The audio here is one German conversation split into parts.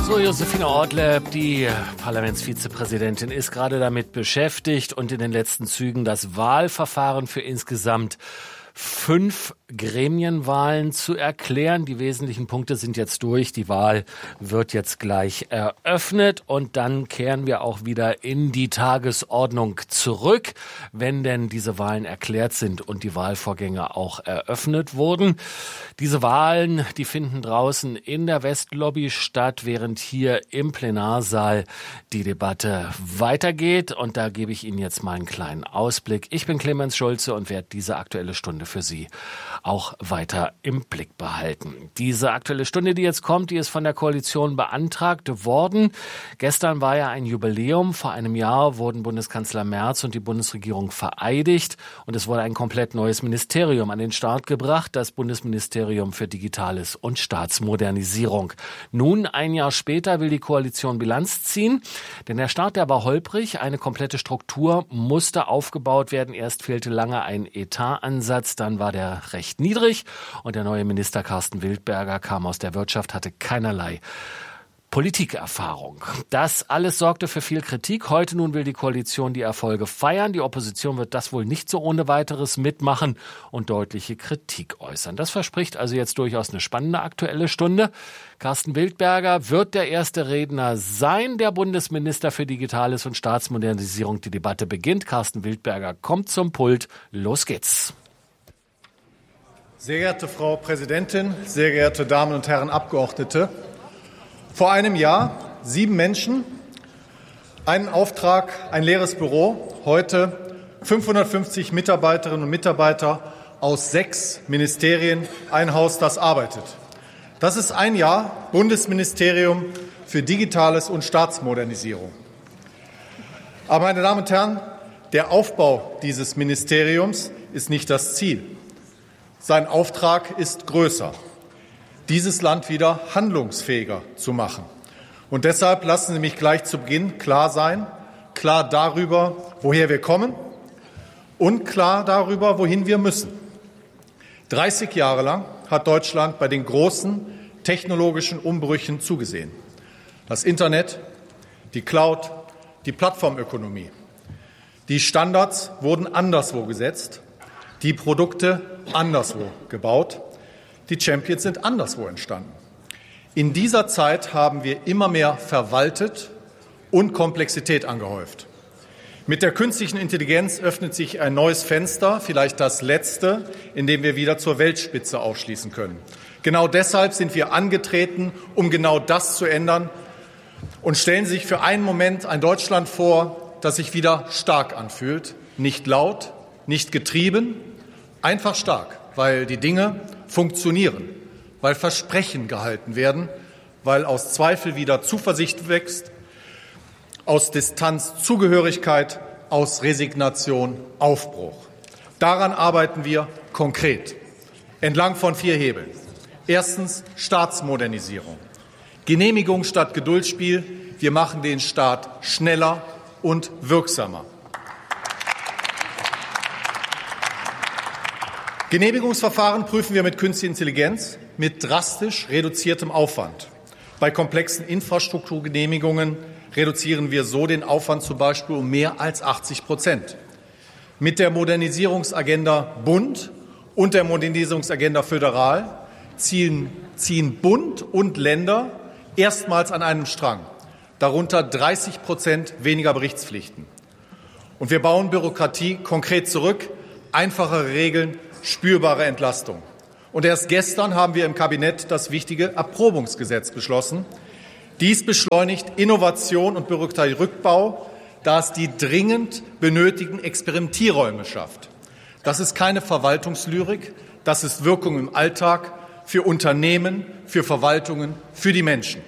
So, Josefine Ortleb, die Parlamentsvizepräsidentin, ist gerade damit beschäftigt und in den letzten Zügen das Wahlverfahren für insgesamt 5 Gremienwahlen zu erklären. Die wesentlichen Punkte sind jetzt durch. Die Wahl wird jetzt gleich eröffnet und dann kehren wir auch wieder in die Tagesordnung zurück, wenn denn diese Wahlen erklärt sind und die Wahlvorgänge auch eröffnet wurden. Diese Wahlen, die finden draußen in der Westlobby statt, während hier im Plenarsaal die Debatte weitergeht. Und da gebe ich Ihnen jetzt mal einen kleinen Ausblick. Ich bin Clemens Schulze und werde diese Aktuelle Stunde für Sie auch weiter im Blick behalten. Diese Aktuelle Stunde, die jetzt kommt, die ist von der Koalition beantragt worden. Gestern war ja ein Jubiläum. Vor einem Jahr wurden Bundeskanzler Merz und die Bundesregierung vereidigt und es wurde ein komplett neues Ministerium an den Start gebracht, das Bundesministerium für Digitales und Staatsmodernisierung. Nun, ein Jahr später, will die Koalition Bilanz ziehen, denn der Start, der war holprig. Eine komplette Struktur musste aufgebaut werden. Erst fehlte lange ein Etatansatz, dann war der recht niedrig und der neue Minister Carsten Wildberger kam aus der Wirtschaft, hatte keinerlei Politikerfahrung. Das alles sorgte für viel Kritik. Heute nun will die Koalition die Erfolge feiern. Die Opposition wird das wohl nicht so ohne weiteres mitmachen und deutliche Kritik äußern. Das verspricht also jetzt durchaus eine spannende Aktuelle Stunde. Carsten Wildberger wird der erste Redner sein, der Bundesminister für Digitales und Staatsmodernisierung. Die Debatte beginnt. Carsten Wildberger kommt zum Pult. Los geht's. Sehr geehrte Frau Präsidentin, sehr geehrte Damen und Herren Abgeordnete! Vor einem Jahr 7 Menschen, einen Auftrag, ein leeres Büro. Heute 550 Mitarbeiterinnen und Mitarbeiter aus 6 Ministerien, ein Haus, das arbeitet. Das ist ein Jahr Bundesministerium für Digitales und Staatsmodernisierung. Aber, meine Damen und Herren, der Aufbau dieses Ministeriums ist nicht das Ziel. Sein Auftrag ist größer, dieses Land wieder handlungsfähiger zu machen. Und deshalb lassen Sie mich gleich zu Beginn klar sein, klar darüber, woher wir kommen und klar darüber, wohin wir müssen. 30 Jahre lang hat Deutschland bei den großen technologischen Umbrüchen zugesehen. Das Internet, die Cloud, die Plattformökonomie. Die Standards wurden anderswo gesetzt, die Produkte anderswo gebaut. Die Champions sind anderswo entstanden. In dieser Zeit haben wir immer mehr verwaltet und Komplexität angehäuft. Mit der künstlichen Intelligenz öffnet sich ein neues Fenster, vielleicht das letzte, in dem wir wieder zur Weltspitze aufschließen können. Genau deshalb sind wir angetreten, um genau das zu ändern und stellen Sie sich für einen Moment ein Deutschland vor, das sich wieder stark anfühlt, nicht laut, nicht getrieben, einfach stark, weil die Dinge funktionieren, weil Versprechen gehalten werden, weil aus Zweifel wieder Zuversicht wächst, aus Distanz Zugehörigkeit, aus Resignation Aufbruch. Daran arbeiten wir konkret, entlang von 4 Hebeln. Erstens Staatsmodernisierung. Genehmigung statt Geduldsspiel. Wir machen den Staat schneller und wirksamer. Genehmigungsverfahren prüfen wir mit künstlicher Intelligenz, mit drastisch reduziertem Aufwand. Bei komplexen Infrastrukturgenehmigungen reduzieren wir so den Aufwand zum Beispiel um mehr als 80%. Mit der Modernisierungsagenda Bund und der Modernisierungsagenda Föderal ziehen Bund und Länder erstmals an einem Strang, darunter 30% weniger Berichtspflichten. Und wir bauen Bürokratie konkret zurück, einfachere Regeln, spürbare Entlastung. Und erst gestern haben wir im Kabinett das wichtige Erprobungsgesetz beschlossen. Dies beschleunigt Innovation und Bürokratierückbau, da es die dringend benötigten Experimentierräume schafft. Das ist keine Verwaltungslyrik, das ist Wirkung im Alltag für Unternehmen, für Verwaltungen, für die Menschen.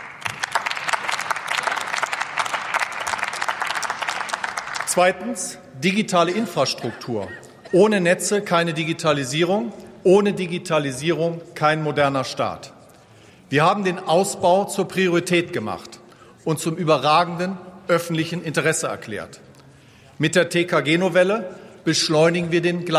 Zweitens, digitale Infrastruktur. Ohne Netze keine Digitalisierung, ohne Digitalisierung kein moderner Staat. Wir haben den Ausbau zur Priorität gemacht und zum überragenden öffentlichen Interesse erklärt. Mit der TKG-Novelle beschleunigen wir den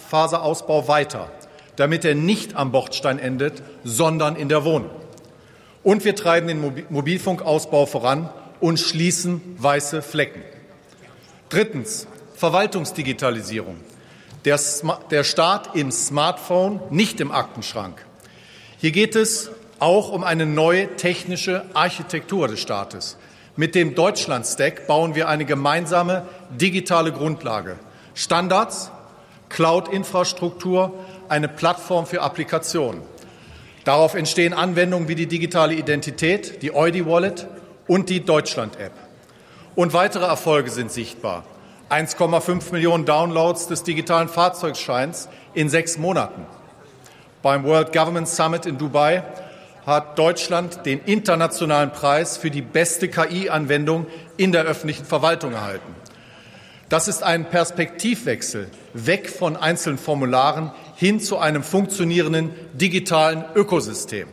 Glasfaserausbau weiter, damit er nicht am Bordstein endet, sondern in der Wohnung. Und wir treiben den Mobilfunkausbau voran und schließen weiße Flecken. Drittens, Verwaltungsdigitalisierung. Der Staat im Smartphone, nicht im Aktenschrank. Hier geht es auch um eine neue technische Architektur des Staates. Mit dem Deutschland-Stack bauen wir eine gemeinsame digitale Grundlage. Standards, Cloud-Infrastruktur, eine Plattform für Applikationen. Darauf entstehen Anwendungen wie die digitale Identität, die Eudi-Wallet und die Deutschland-App. Und weitere Erfolge sind sichtbar. 1,5 Millionen Downloads des digitalen Fahrzeugscheins in 6 Monaten. Beim World Government Summit in Dubai hat Deutschland den internationalen Preis für die beste KI-Anwendung in der öffentlichen Verwaltung erhalten. Das ist ein Perspektivwechsel weg von einzelnen Formularen hin zu einem funktionierenden digitalen Ökosystem.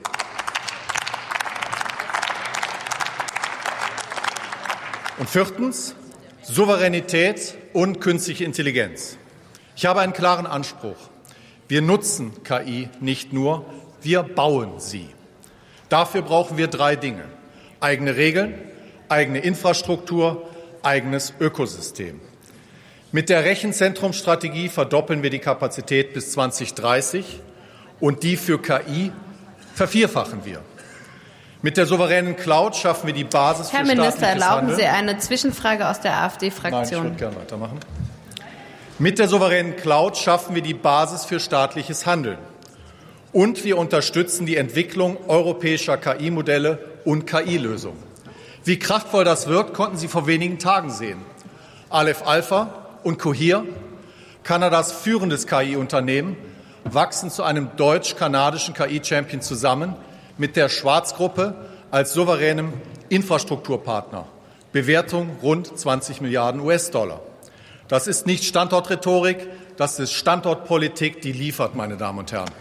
Und viertens, Souveränität und künstliche Intelligenz. Ich habe einen klaren Anspruch. Wir nutzen KI nicht nur, wir bauen sie. Dafür brauchen wir 3 Dinge: eigene Regeln, eigene Infrastruktur, eigenes Ökosystem. Mit der Rechenzentrumsstrategie verdoppeln wir die Kapazität bis 2030 und die für KI vervierfachen wir. Mit der souveränen Cloud schaffen wir die Basis für staatliches Handeln. Herr Minister, erlauben Sie eine Zwischenfrage aus der AfD-Fraktion? Nein, ich würde gerne weitermachen. Mit der souveränen Cloud schaffen wir die Basis für staatliches Handeln. Und wir unterstützen die Entwicklung europäischer KI-Modelle und KI-Lösungen. Wie kraftvoll das wirkt, konnten Sie vor wenigen Tagen sehen. Aleph Alpha und Cohere, Kanadas führendes KI-Unternehmen, wachsen zu einem deutsch-kanadischen KI-Champion zusammen mit der Schwarz-Gruppe als souveränem Infrastrukturpartner. Bewertung rund 20 Milliarden US-Dollar. Das ist nicht Standortrhetorik, das ist Standortpolitik, die liefert, meine Damen und Herren.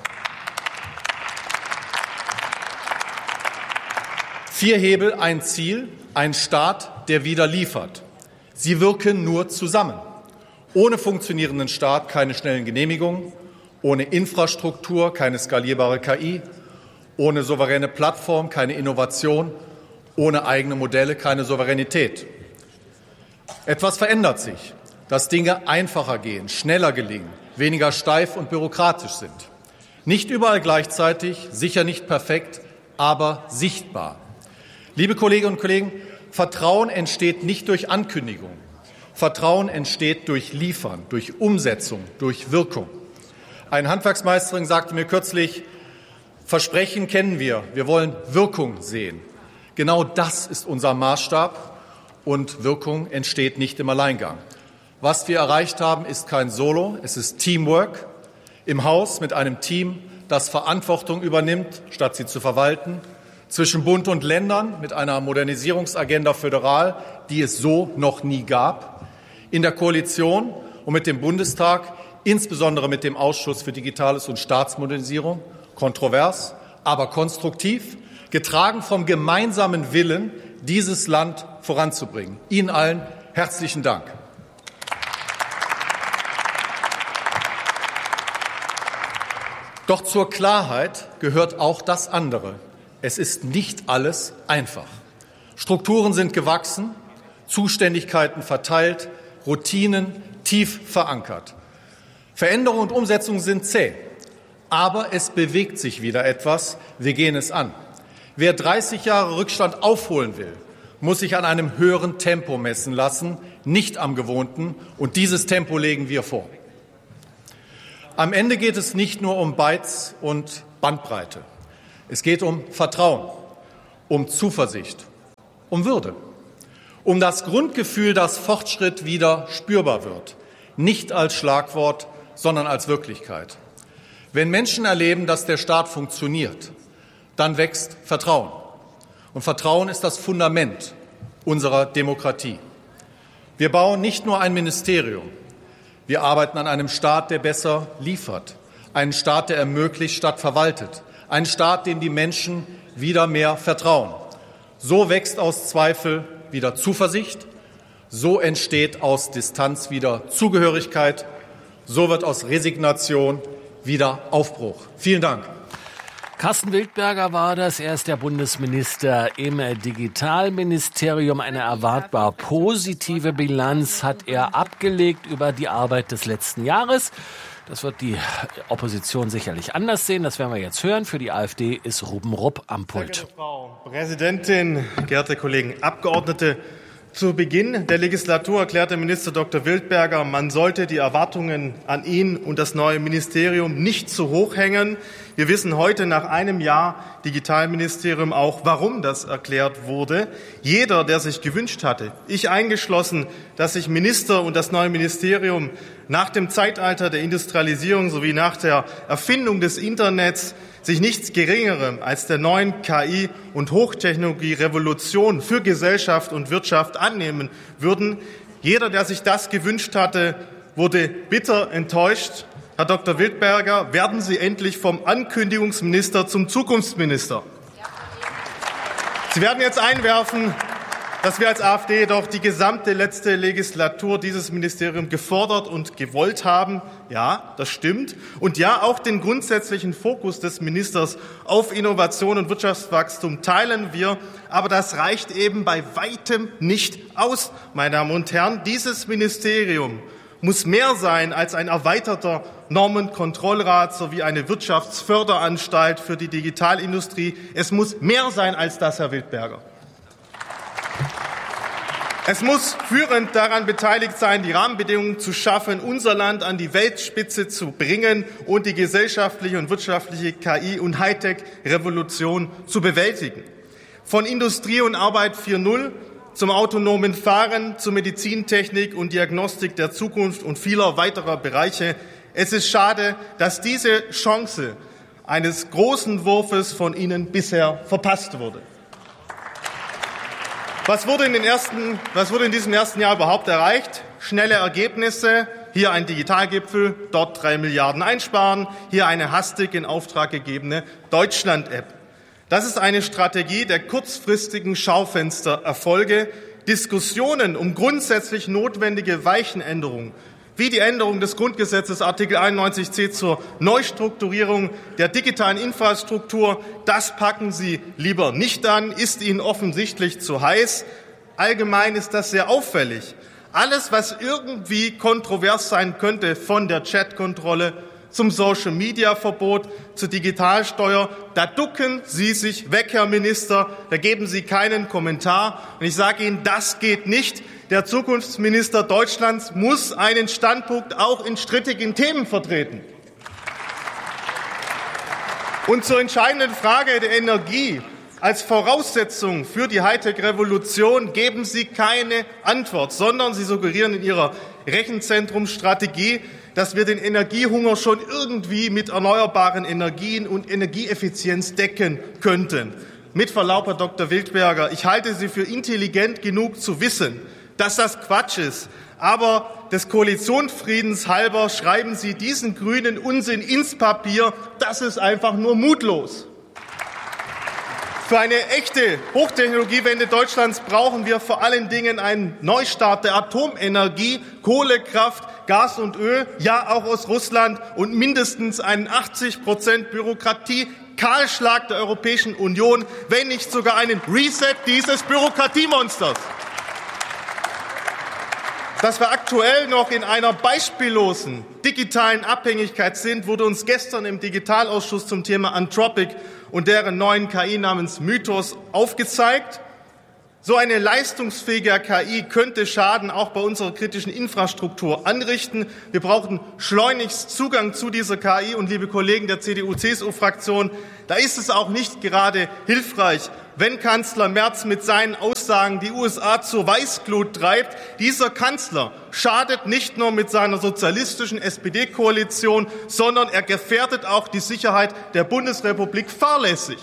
4 Hebel, ein Ziel, ein Staat, der wieder liefert. Sie wirken nur zusammen. Ohne funktionierenden Staat keine schnellen Genehmigungen, ohne Infrastruktur keine skalierbare KI, ohne souveräne Plattform keine Innovation, ohne eigene Modelle keine Souveränität. Etwas verändert sich, dass Dinge einfacher gehen, schneller gelingen, weniger steif und bürokratisch sind. Nicht überall gleichzeitig, sicher nicht perfekt, aber sichtbar. Liebe Kolleginnen und Kollegen, Vertrauen entsteht nicht durch Ankündigung. Vertrauen entsteht durch Liefern, durch Umsetzung, durch Wirkung. Eine Handwerksmeisterin sagte mir kürzlich: Versprechen kennen wir wollen Wirkung sehen. Genau das ist unser Maßstab, und Wirkung entsteht nicht im Alleingang. Was wir erreicht haben, ist kein Solo, es ist Teamwork im Haus mit einem Team, das Verantwortung übernimmt, statt sie zu verwalten, zwischen Bund und Ländern mit einer Modernisierungsagenda föderal, die es so noch nie gab, in der Koalition und mit dem Bundestag, insbesondere mit dem Ausschuss für Digitales und Staatsmodernisierung, kontrovers, aber konstruktiv, getragen vom gemeinsamen Willen, dieses Land voranzubringen. Ihnen allen herzlichen Dank. Doch zur Klarheit gehört auch das andere. Es ist nicht alles einfach. Strukturen sind gewachsen, Zuständigkeiten verteilt, Routinen tief verankert. Veränderung und Umsetzung sind zäh. Aber es bewegt sich wieder etwas. Wir gehen es an. Wer 30 Jahre Rückstand aufholen will, muss sich an einem höheren Tempo messen lassen, nicht am gewohnten. Und dieses Tempo legen wir vor. Am Ende geht es nicht nur um Bytes und Bandbreite. Es geht um Vertrauen, um Zuversicht, um Würde, um das Grundgefühl, dass Fortschritt wieder spürbar wird. Nicht als Schlagwort, sondern als Wirklichkeit. Wenn Menschen erleben, dass der Staat funktioniert, dann wächst Vertrauen. Und Vertrauen ist das Fundament unserer Demokratie. Wir bauen nicht nur ein Ministerium. Wir arbeiten an einem Staat, der besser liefert. Einen Staat, der ermöglicht statt verwaltet. Einen Staat, dem die Menschen wieder mehr vertrauen. So wächst aus Zweifel wieder Zuversicht. So entsteht aus Distanz wieder Zugehörigkeit. So wird aus Resignation wieder Aufbruch. Vielen Dank. Carsten Wildberger war das. Er ist der Bundesminister im Digitalministerium. Eine erwartbar positive Bilanz hat er abgelegt über die Arbeit des letzten Jahres. Das wird die Opposition sicherlich anders sehen. Das werden wir jetzt hören. Für die AfD ist Ruben Rupp am Pult. Sehr geehrte Frau Präsidentin, geehrte Kollegen Abgeordnete! Zu Beginn der Legislatur erklärte Minister Dr. Wildberger, man sollte die Erwartungen an ihn und das neue Ministerium nicht zu hoch hängen. Wir wissen heute nach einem Jahr Digitalministerium auch, warum das erklärt wurde. Jeder, der sich gewünscht hatte, ich eingeschlossen, dass sich Minister und das neue Ministerium nach dem Zeitalter der Industrialisierung sowie nach der Erfindung des Internets sich nichts Geringerem als der neuen KI- und Hochtechnologie-Revolution für Gesellschaft und Wirtschaft annehmen würden. Jeder, der sich das gewünscht hatte, wurde bitter enttäuscht. Herr Dr. Wildberger, werden Sie endlich vom Ankündigungsminister zum Zukunftsminister? Sie werden jetzt einwerfen, dass wir als AfD doch die gesamte letzte Legislatur dieses Ministerium gefordert und gewollt haben. Ja, das stimmt. Und ja, auch den grundsätzlichen Fokus des Ministers auf Innovation und Wirtschaftswachstum teilen wir. Aber das reicht eben bei weitem nicht aus, meine Damen und Herren. Dieses Ministerium muss mehr sein als ein erweiterter Normenkontrollrat sowie eine Wirtschaftsförderanstalt für die Digitalindustrie. Es muss mehr sein als das, Herr Wildberger. Es muss führend daran beteiligt sein, die Rahmenbedingungen zu schaffen, unser Land an die Weltspitze zu bringen und die gesellschaftliche und wirtschaftliche KI- und Hightech-Revolution zu bewältigen. Von Industrie und Arbeit 4.0 zum autonomen Fahren, zur Medizintechnik und Diagnostik der Zukunft und vieler weiterer Bereiche. Es ist schade, dass diese Chance eines großen Wurfes von Ihnen bisher verpasst wurde. Was wurde in diesem ersten Jahr überhaupt erreicht? Schnelle Ergebnisse, hier ein Digitalgipfel, dort 3 Milliarden einsparen, hier eine hastig in Auftrag gegebene Deutschland-App. Das ist eine Strategie der kurzfristigen Schaufenstererfolge. Diskussionen um grundsätzlich notwendige Weichenänderungen, wie die Änderung des Grundgesetzes Artikel 91c zur Neustrukturierung der digitalen Infrastruktur, das packen Sie lieber nicht an, ist Ihnen offensichtlich zu heiß. Allgemein ist das sehr auffällig. Alles, was irgendwie kontrovers sein könnte, von der Chatkontrolle zum Social-Media-Verbot, zur Digitalsteuer, da ducken Sie sich weg, Herr Minister, da geben Sie keinen Kommentar. Und ich sage Ihnen, das geht nicht. Der Zukunftsminister Deutschlands muss einen Standpunkt auch in strittigen Themen vertreten. Und zur entscheidenden Frage der Energie als Voraussetzung für die Hightech-Revolution geben Sie keine Antwort, sondern Sie suggerieren in Ihrer Rechenzentrumstrategie, dass wir den Energiehunger schon irgendwie mit erneuerbaren Energien und Energieeffizienz decken könnten. Mit Verlaub, Herr Dr. Wildberger, ich halte Sie für intelligent genug zu wissen, dass das Quatsch ist. Aber des Koalitionsfriedens halber schreiben Sie diesen grünen Unsinn ins Papier. Das ist einfach nur mutlos. Für eine echte Hochtechnologiewende Deutschlands brauchen wir vor allen Dingen einen Neustart der Atomenergie, Kohlekraft, Gas und Öl, ja auch aus Russland und mindestens einen 80% Bürokratie-Kahlschlag der Europäischen Union, wenn nicht sogar einen Reset dieses Bürokratiemonsters. Dass wir aktuell noch in einer beispiellosen digitalen Abhängigkeit sind, wurde uns gestern im Digitalausschuss zum Thema Anthropic und deren neuen KI namens Mythos aufgezeigt. So eine leistungsfähige KI könnte Schaden auch bei unserer kritischen Infrastruktur anrichten. Wir brauchen schleunigst Zugang zu dieser KI. Und liebe Kollegen der CDU-CSU-Fraktion, da ist es auch nicht gerade hilfreich, wenn Kanzler Merz mit seinen Aussagen die USA zur Weißglut treibt. Dieser Kanzler schadet nicht nur mit seiner sozialistischen SPD-Koalition, sondern er gefährdet auch die Sicherheit der Bundesrepublik fahrlässig.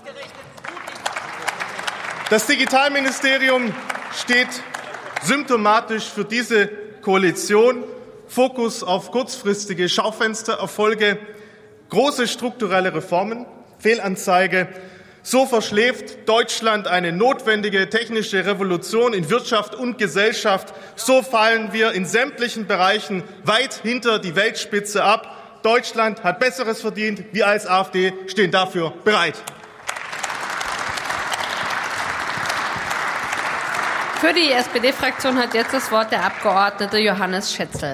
Das Digitalministerium steht symptomatisch für diese Koalition. Fokus auf kurzfristige Schaufenstererfolge, große strukturelle Reformen, Fehlanzeige. So verschläft Deutschland eine notwendige technische Revolution in Wirtschaft und Gesellschaft. So fallen wir in sämtlichen Bereichen weit hinter die Weltspitze ab. Deutschland hat Besseres verdient. Wir als AfD stehen dafür bereit. Für die SPD-Fraktion hat jetzt das Wort der Abgeordnete Johannes Schätzl.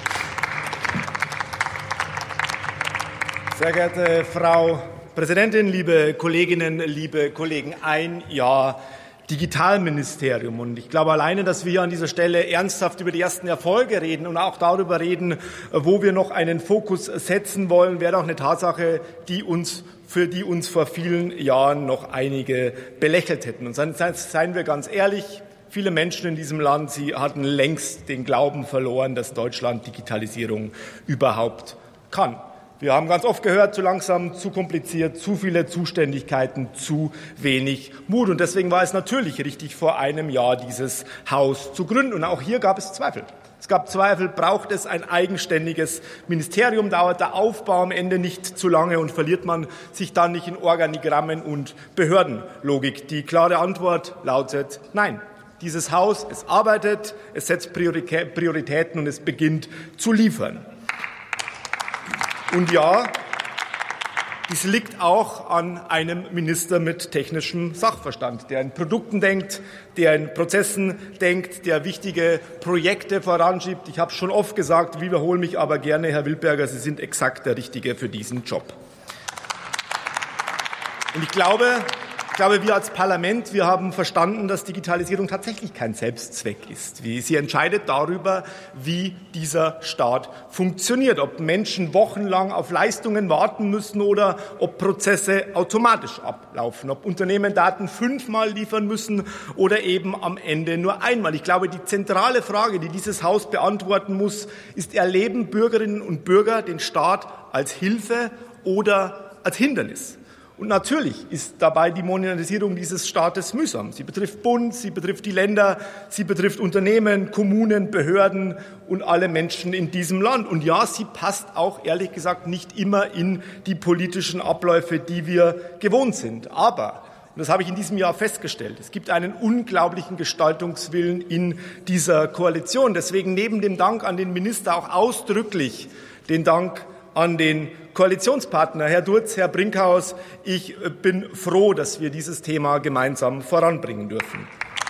Sehr geehrte Frau Präsidentin, liebe Kolleginnen, liebe Kollegen, ein Jahr Digitalministerium. Und ich glaube alleine, dass wir hier an dieser Stelle ernsthaft über die ersten Erfolge reden und auch darüber reden, wo wir noch einen Fokus setzen wollen, wäre doch eine Tatsache, für die uns vor vielen Jahren noch einige belächelt hätten. Und seien wir ganz ehrlich, viele Menschen in diesem Land, sie hatten längst den Glauben verloren, dass Deutschland Digitalisierung überhaupt kann. Wir haben ganz oft gehört, zu langsam, zu kompliziert, zu viele Zuständigkeiten, zu wenig Mut. Und deswegen war es natürlich richtig, vor einem Jahr dieses Haus zu gründen. Und auch hier gab es Zweifel. Es gab Zweifel, braucht es ein eigenständiges Ministerium, dauert der Aufbau am Ende nicht zu lange und verliert man sich dann nicht in Organigrammen und Behördenlogik. Die klare Antwort lautet Nein. Dieses Haus, es arbeitet, es setzt Prioritäten und es beginnt zu liefern. Und ja, dies liegt auch an einem Minister mit technischem Sachverstand, der in Produkten denkt, der in Prozessen denkt, der wichtige Projekte voranschiebt. Ich habe es schon oft gesagt, wiederhole mich aber gerne, Herr Wildberger, Sie sind exakt der Richtige für diesen Job. Und ich glaube, wir als Parlament, wir haben verstanden, dass Digitalisierung tatsächlich kein Selbstzweck ist. Sie entscheidet darüber, wie dieser Staat funktioniert, ob Menschen wochenlang auf Leistungen warten müssen oder ob Prozesse automatisch ablaufen, ob Unternehmen Daten 5-mal liefern müssen oder eben am Ende nur einmal. Ich glaube, die zentrale Frage, die dieses Haus beantworten muss, ist, erleben Bürgerinnen und Bürger den Staat als Hilfe oder als Hindernis? Und natürlich ist dabei die Modernisierung dieses Staates mühsam. Sie betrifft Bund, sie betrifft die Länder, sie betrifft Unternehmen, Kommunen, Behörden und alle Menschen in diesem Land. Und ja, sie passt auch ehrlich gesagt nicht immer in die politischen Abläufe, die wir gewohnt sind. Aber, und das habe ich in diesem Jahr festgestellt, es gibt einen unglaublichen Gestaltungswillen in dieser Koalition. Deswegen neben dem Dank an den Minister auch ausdrücklich den Dank an den Koalitionspartner, Herr Durz, Herr Brinkhaus. Ich bin froh, dass wir dieses Thema gemeinsam voranbringen dürfen.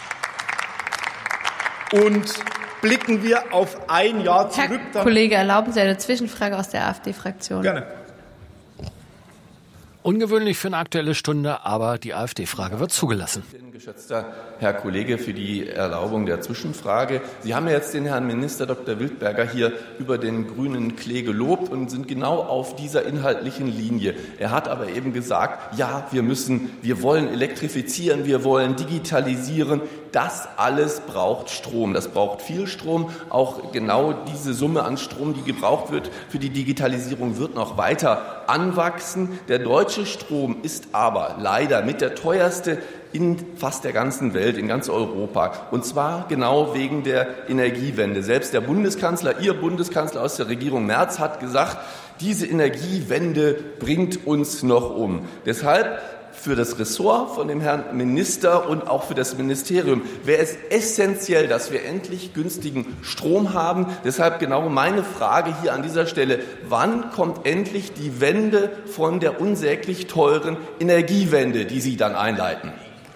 Und blicken wir auf ein Jahr zurück. Herr Kollege, erlauben Sie eine Zwischenfrage aus der AfD-Fraktion? Gerne. Ungewöhnlich für eine Aktuelle Stunde, aber die AfD-Frage wird zugelassen. Geschätzter Herr Kollege, für die Erlaubung der Zwischenfrage. Sie haben ja jetzt den Herrn Minister Dr. Wildberger hier über den grünen Klee gelobt und sind genau auf dieser inhaltlichen Linie. Er hat aber eben gesagt, ja, wir wollen elektrifizieren, wir wollen digitalisieren. Das alles braucht Strom. Das braucht viel Strom. Auch genau diese Summe an Strom, die gebraucht wird für die Digitalisierung, wird noch weiter anwachsen. Der deutsche Strom ist aber leider mit der teuerste in fast der ganzen Welt, in ganz Europa. Und zwar genau wegen der Energiewende. Selbst der Bundeskanzler, Ihr Bundeskanzler aus der Regierung Merz, hat gesagt, diese Energiewende bringt uns noch um. Deshalb für das Ressort von dem Herrn Minister und auch für das Ministerium wäre es essentiell, dass wir endlich günstigen Strom haben. Deshalb genau meine Frage hier an dieser Stelle: Wann kommt endlich die Wende von der unsäglich teuren Energiewende, die Sie dann einleiten?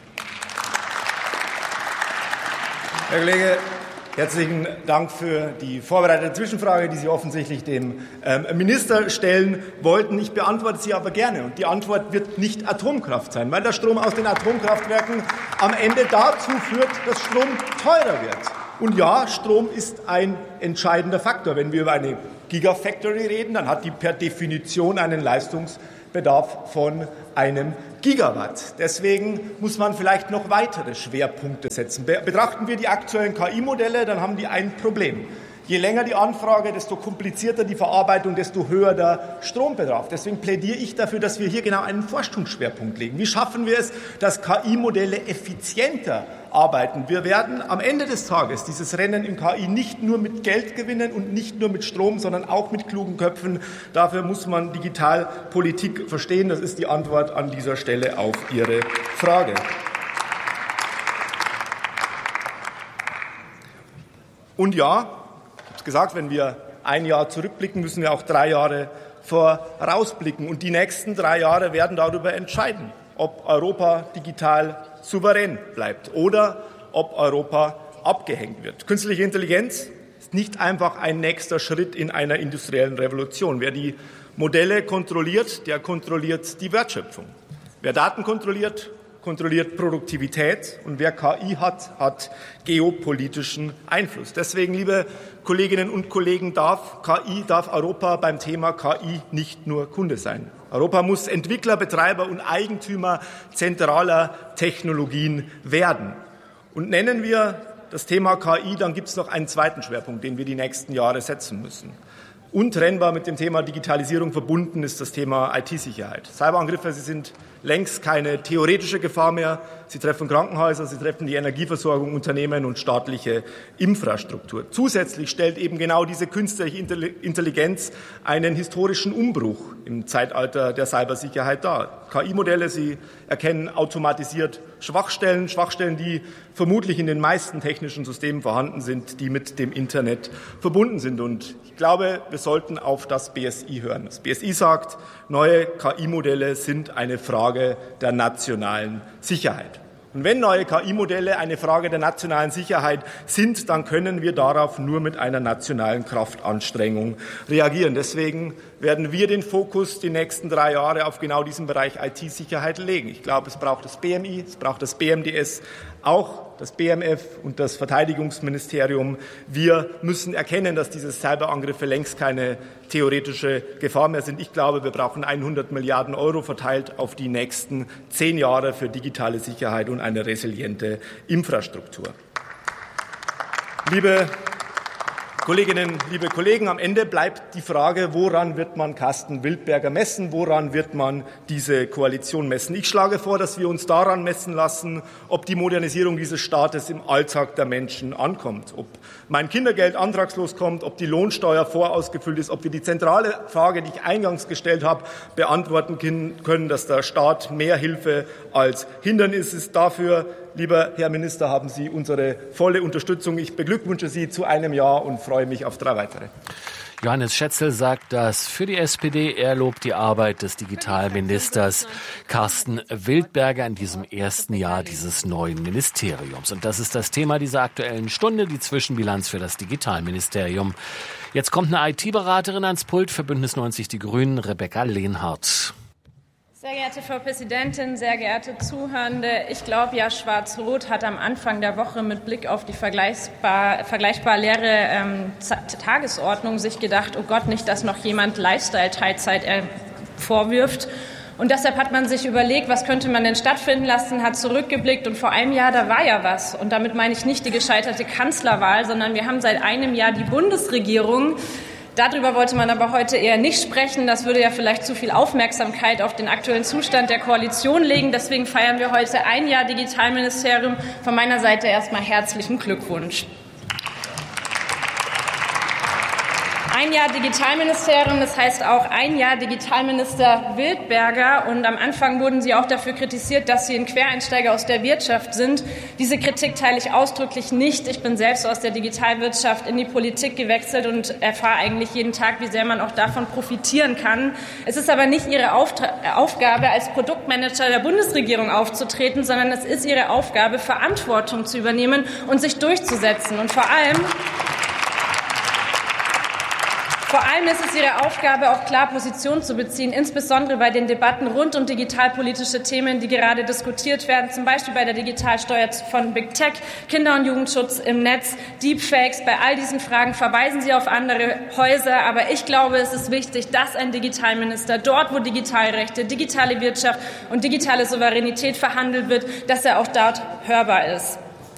Herr Kollege, herzlichen Dank für die vorbereitete Zwischenfrage, die Sie offensichtlich dem Minister stellen wollten. Ich beantworte sie aber gerne. Und die Antwort wird nicht Atomkraft sein, weil der Strom aus den Atomkraftwerken am Ende dazu führt, dass Strom teurer wird. Und ja, Strom ist ein entscheidender Faktor. Wenn wir über eine Gigafactory reden, dann hat die per Definition einen Leistungsbedarf von einem Gigawatt. Deswegen muss man vielleicht noch weitere Schwerpunkte setzen. Betrachten wir die aktuellen KI-Modelle, dann haben die ein Problem. Je länger die Anfrage, desto komplizierter die Verarbeitung, desto höher der Strombedarf. Deswegen plädiere ich dafür, dass wir hier genau einen Forschungsschwerpunkt legen. Wie schaffen wir es, dass KI-Modelle effizienter arbeiten? Wir werden am Ende des Tages dieses Rennen in KI nicht nur mit Geld gewinnen und nicht nur mit Strom, sondern auch mit klugen Köpfen. Dafür muss man Digitalpolitik verstehen. Das ist die Antwort an dieser Stelle auf Ihre Frage. Und ja, gesagt, wenn wir ein Jahr zurückblicken, müssen wir auch 3 Jahre vorausblicken. Und die nächsten 3 Jahre werden darüber entscheiden, ob Europa digital souverän bleibt oder ob Europa abgehängt wird. Künstliche Intelligenz ist nicht einfach ein nächster Schritt in einer industriellen Revolution. Wer die Modelle kontrolliert, der kontrolliert die Wertschöpfung. Wer Daten kontrolliert, kontrolliert Produktivität. Und wer KI hat, hat geopolitischen Einfluss. Deswegen, liebe Kolleginnen und Kollegen, darf Europa beim Thema KI nicht nur Kunde sein. Europa muss Entwickler, Betreiber und Eigentümer zentraler Technologien werden. Und nennen wir das Thema KI, dann gibt es noch einen zweiten Schwerpunkt, den wir die nächsten Jahre setzen müssen. Untrennbar mit dem Thema Digitalisierung verbunden ist das Thema IT-Sicherheit. Cyberangriffe, sie sind längst keine theoretische Gefahr mehr. Sie treffen Krankenhäuser, sie treffen die Energieversorgung, Unternehmen und staatliche Infrastruktur. Zusätzlich stellt eben genau diese künstliche Intelligenz einen historischen Umbruch im Zeitalter der Cybersicherheit dar. KI-Modelle, sie erkennen automatisiert Schwachstellen, die vermutlich in den meisten technischen Systemen vorhanden sind, die mit dem Internet verbunden sind. Und ich glaube, wir sollten auf das BSI hören. Das BSI sagt, neue KI-Modelle sind eine Frage der nationalen Sicherheit. Und wenn neue KI-Modelle eine Frage der nationalen Sicherheit sind, dann können wir darauf nur mit einer nationalen Kraftanstrengung reagieren. Deswegen werden wir den Fokus die nächsten 3 Jahre auf genau diesen Bereich IT-Sicherheit legen. Ich glaube, es braucht das BMI, es braucht das BMDS, auch das BMF und das Verteidigungsministerium. Wir müssen erkennen, dass diese Cyberangriffe längst keine theoretische Gefahr mehr sind. Ich glaube, wir brauchen 100 Milliarden Euro verteilt auf die nächsten 10 Jahre für digitale Sicherheit und eine resiliente Infrastruktur. Liebe Kolleginnen, liebe Kollegen, am Ende bleibt die Frage, woran wird man Carsten Wildberger messen, woran wird man diese Koalition messen? Ich schlage vor, dass wir uns daran messen lassen, ob die Modernisierung dieses Staates im Alltag der Menschen ankommt, ob mein Kindergeld antragslos kommt, ob die Lohnsteuer vorausgefüllt ist, ob wir die zentrale Frage, die ich eingangs gestellt habe, beantworten können, dass der Staat mehr Hilfe als Hindernis ist. Dafür, lieber Herr Minister, haben Sie unsere volle Unterstützung. Ich beglückwünsche Sie zu einem Jahr und freue mich auf 3 weitere. Johannes Schätzl sagt das für die SPD. Er lobt die Arbeit des Digitalministers Carsten Wildberger in diesem ersten Jahr dieses neuen Ministeriums. Und das ist das Thema dieser Aktuellen Stunde, die Zwischenbilanz für das Digitalministerium. Jetzt kommt eine IT-Beraterin ans Pult für Bündnis 90 Die Grünen, Rebecca Lehnhardt. Sehr geehrte Frau Präsidentin, sehr geehrte Zuhörende, ich glaube ja, Schwarz-Rot hat am Anfang der Woche mit Blick auf die vergleichbar leere Tagesordnung sich gedacht, oh Gott, nicht, dass noch jemand Lifestyle-Teilzeit vorwirft. Und deshalb hat man sich überlegt, was könnte man denn stattfinden lassen, hat zurückgeblickt und vor einem Jahr, da war ja was. Und damit meine ich nicht die gescheiterte Kanzlerwahl, sondern wir haben seit einem Jahr die Bundesregierung. Darüber wollte man aber heute eher nicht sprechen. Das würde ja vielleicht zu viel Aufmerksamkeit auf den aktuellen Zustand der Koalition legen. Deswegen feiern wir heute ein Jahr Digitalministerium. Von meiner Seite erstmal herzlichen Glückwunsch. Ein Jahr Digitalministerium, das heißt auch ein Jahr Digitalminister Wildberger. Und am Anfang wurden Sie auch dafür kritisiert, dass Sie ein Quereinsteiger aus der Wirtschaft sind. Diese Kritik teile ich ausdrücklich nicht. Ich bin selbst aus der Digitalwirtschaft in die Politik gewechselt und erfahre eigentlich jeden Tag, wie sehr man auch davon profitieren kann. Es ist aber nicht Ihre Aufgabe, als Produktmanager der Bundesregierung aufzutreten, sondern es ist Ihre Aufgabe, Verantwortung zu übernehmen und sich durchzusetzen. Und vor allem ist es Ihre Aufgabe, auch klar Position zu beziehen, insbesondere bei den Debatten rund um digitalpolitische Themen, die gerade diskutiert werden, zum Beispiel bei der Digitalsteuer von Big Tech, Kinder- und Jugendschutz im Netz, Deepfakes. Bei all diesen Fragen verweisen Sie auf andere Häuser. Aber ich glaube, es ist wichtig, dass ein Digitalminister dort, wo Digitalrechte, digitale Wirtschaft und digitale Souveränität verhandelt wird, dass er auch dort hörbar ist.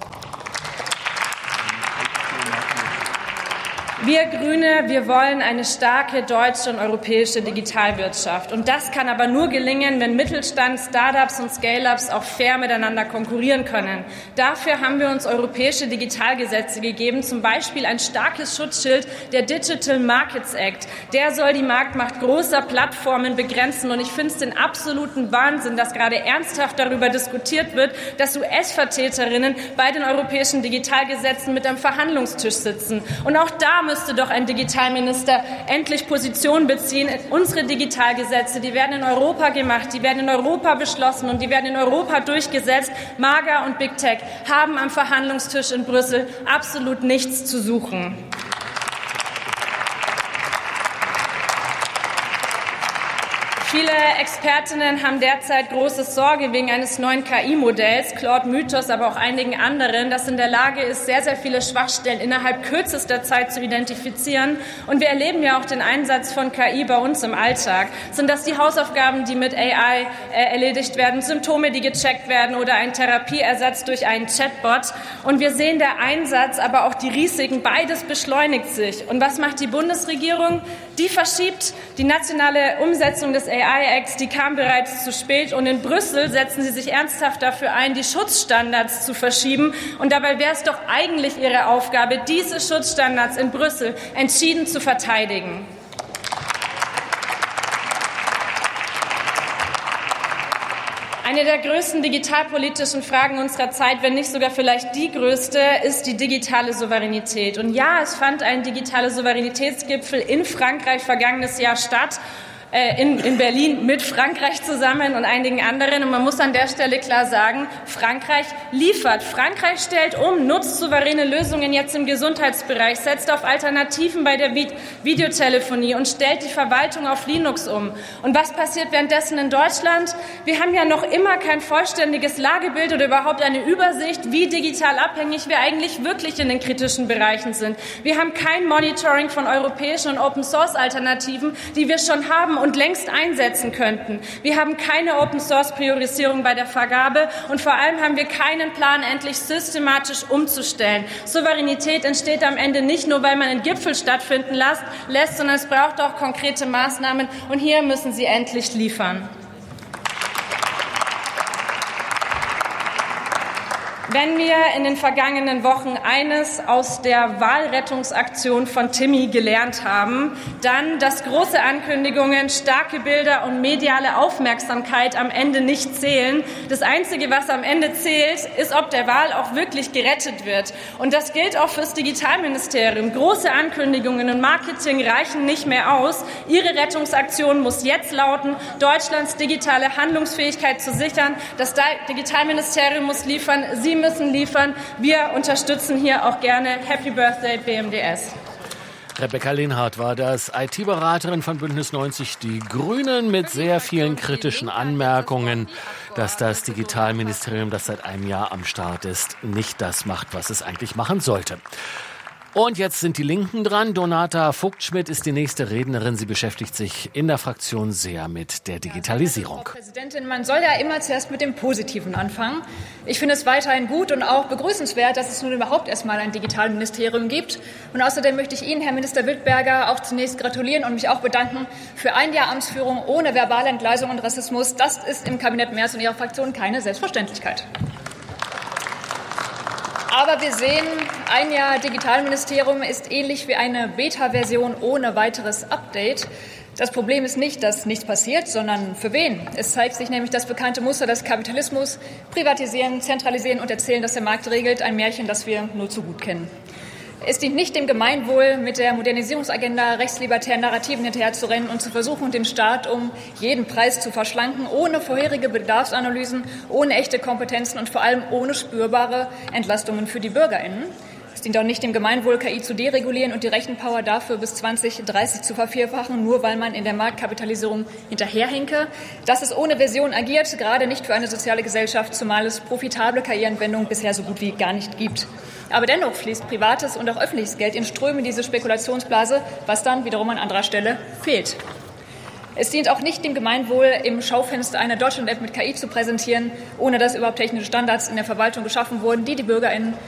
Wir Grüne, wir wollen eine starke deutsche und europäische Digitalwirtschaft. Und das kann aber nur gelingen, wenn Mittelstand, Start-ups und Scale-ups auch fair miteinander konkurrieren können. Dafür haben wir uns europäische Digitalgesetze gegeben, zum Beispiel ein starkes Schutzschild, der Digital Markets Act. Der soll die Marktmacht großer Plattformen begrenzen. Und ich finde es den absoluten Wahnsinn, dass gerade ernsthaft darüber diskutiert wird, dass US-Vertreterinnen bei den europäischen Digitalgesetzen mit am Verhandlungstisch sitzen. Und auch da müsste doch ein Digitalminister endlich Position beziehen. Unsere Digitalgesetze, die werden in Europa gemacht, die werden in Europa beschlossen und die werden in Europa durchgesetzt. MAGA und Big Tech haben am Verhandlungstisch in Brüssel absolut nichts zu suchen. Viele Expertinnen haben derzeit große Sorge wegen eines neuen KI-Modells, Claude Mythos, aber auch einigen anderen, das in der Lage ist, sehr, sehr viele Schwachstellen innerhalb kürzester Zeit zu identifizieren. Und wir erleben ja auch den Einsatz von KI bei uns im Alltag. Sind das die Hausaufgaben, die mit AI erledigt werden, Symptome, die gecheckt werden oder ein Therapieersatz durch einen Chatbot? Und wir sehen der Einsatz, aber auch die Risiken, beides beschleunigt sich. Und was macht die Bundesregierung? Die verschiebt die nationale Umsetzung des AI-Acts, die kam bereits zu spät. Und in Brüssel setzen sie sich ernsthaft dafür ein, die Schutzstandards zu verschieben. Und dabei wäre es doch eigentlich ihre Aufgabe, diese Schutzstandards in Brüssel entschieden zu verteidigen. Eine der größten digitalpolitischen Fragen unserer Zeit, wenn nicht sogar vielleicht die größte, ist die digitale Souveränität. Und ja, es fand ein digitaler Souveränitätsgipfel in Frankreich vergangenes Jahr statt. In Berlin mit Frankreich zusammen und einigen anderen. Und man muss an der Stelle klar sagen, Frankreich liefert. Frankreich stellt um, nutzt souveräne Lösungen jetzt im Gesundheitsbereich, setzt auf Alternativen bei der Videotelefonie und stellt die Verwaltung auf Linux um. Und was passiert währenddessen in Deutschland? Wir haben ja noch immer kein vollständiges Lagebild oder überhaupt eine Übersicht, wie digital abhängig wir eigentlich wirklich in den kritischen Bereichen sind. Wir haben kein Monitoring von europäischen und Open-Source-Alternativen, die wir schon haben und längst einsetzen könnten. Wir haben keine Open-Source-Priorisierung bei der Vergabe und vor allem haben wir keinen Plan, endlich systematisch umzustellen. Souveränität entsteht am Ende nicht nur, weil man einen Gipfel stattfinden lässt, sondern es braucht auch konkrete Maßnahmen und hier müssen Sie endlich liefern. Wenn wir in den vergangenen Wochen eines aus der Wahlrettungsaktion von Timmy gelernt haben, dann, dass große Ankündigungen, starke Bilder und mediale Aufmerksamkeit am Ende nicht zählen. Das Einzige, was am Ende zählt, ist, ob der Wahl auch wirklich gerettet wird. Und das gilt auch fürs Digitalministerium. Große Ankündigungen und Marketing reichen nicht mehr aus. Ihre Rettungsaktion muss jetzt lauten, Deutschlands digitale Handlungsfähigkeit zu sichern. Das Digitalministerium muss liefern. Sie müssen liefern. Wir unterstützen hier auch gerne. Happy Birthday BMDS. Rebecca Lehnhardt war das, IT-Beraterin von Bündnis 90 Die Grünen, mit sehr vielen kritischen Anmerkungen, dass das Digitalministerium, das seit einem Jahr am Start ist, nicht das macht, was es eigentlich machen sollte. Und jetzt sind die Linken dran. Donata Vogt-Schmidt ist die nächste Rednerin. Sie beschäftigt sich in der Fraktion sehr mit der Digitalisierung. Frau Präsidentin, man soll ja immer zuerst mit dem Positiven anfangen. Ich finde es weiterhin gut und auch begrüßenswert, dass es nun überhaupt erstmal ein Digitalministerium gibt. Und außerdem möchte ich Ihnen, Herr Minister Wildberger, auch zunächst gratulieren und mich auch bedanken für ein Jahr Amtsführung ohne verbale Entgleisung und Rassismus. Das ist im Kabinett Merz und Ihrer Fraktion keine Selbstverständlichkeit. Aber wir sehen, ein Jahr Digitalministerium ist ähnlich wie eine Beta-Version ohne weiteres Update. Das Problem ist nicht, dass nichts passiert, sondern für wen. Es zeigt sich nämlich das bekannte Muster des Kapitalismus: privatisieren, zentralisieren und erzählen, dass der Markt regelt. Ein Märchen, das wir nur zu gut kennen. Es dient nicht dem Gemeinwohl, mit der Modernisierungsagenda rechtslibertären Narrativen hinterherzurennen und zu versuchen, den Staat um jeden Preis zu verschlanken, ohne vorherige Bedarfsanalysen, ohne echte Kompetenzen und vor allem ohne spürbare Entlastungen für die BürgerInnen. Es dient auch nicht dem Gemeinwohl, KI zu deregulieren und die Rechenpower dafür bis 2030 zu vervierfachen, nur weil man in der Marktkapitalisierung hinterherhinke. Dass es ohne Version agiert, gerade nicht für eine soziale Gesellschaft, zumal es profitable KI-Anwendungen bisher so gut wie gar nicht gibt. Aber dennoch fließt privates und auch öffentliches Geld in Ströme in diese Spekulationsblase, was dann wiederum an anderer Stelle fehlt. Es dient auch nicht dem Gemeinwohl, im Schaufenster eine Deutschland-App mit KI zu präsentieren, ohne dass überhaupt technische Standards in der Verwaltung geschaffen wurden, die die BürgerInnen